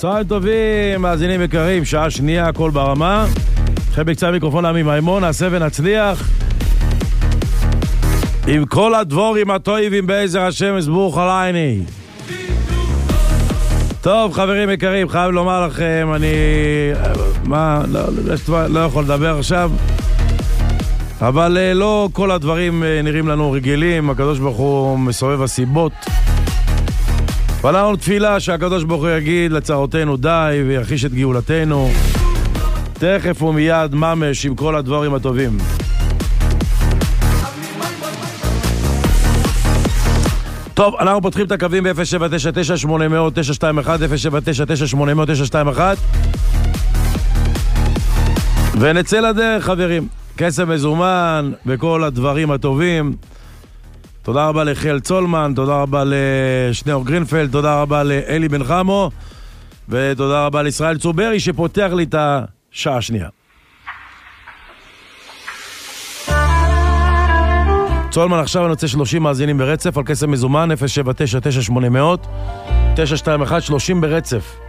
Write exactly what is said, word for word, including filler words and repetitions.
צהריים טובים, מאזינים יקרים, שעה שנייה, הכל ברמה. אחרי בקצה המיקרופון עמי מימון, נעשה ונצליח. עם כל הדבורים הטובים בעזר השם, סבוך עלייני. טוב, חברים יקרים, חייב לומר לכם, אני... מה? לא, לא, לא יכול לדבר עכשיו. אבל לא כל הדברים נראים לנו רגילים, הקדוש ברוך הוא מסובב הסיבות. ואנחנו תפילה שהקדוש ברוך הוא יגיד לצרותינו די ויחיש את גאולתנו תכף ומיד ממש עם כל הדברים הטובים. טוב, אנחנו פותחים את הקווים ב-אפס שבע תשע תשע שמונה אפס אפס תשע שתיים אחת אפס שבע תשע תשע שמונה אפס אפס תשע שתיים אחת ונצא לדרך, חברים. כסף מזומן וכל הדברים הטובים. תודה רבה לחיל צולמן, תודה רבה לשניאור גרינפלד, תודה רבה לאלי בן חמו, ותודה רבה לישראל צוברי שפותח לי את השעה השנייה. צולמן, עכשיו אני רוצה שלושים מאזינים ברצף על כסף מזומן, אפס שבע תשע תשע שמונה אפס אפס תשע שתיים אחת, שלושים ברצף.